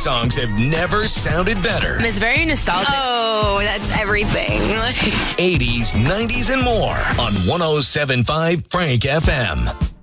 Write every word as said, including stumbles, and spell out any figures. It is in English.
songs have never sounded better. It's very nostalgic. Oh, that's everything. eighties, nineties, and more on one oh seven point five Frank F M.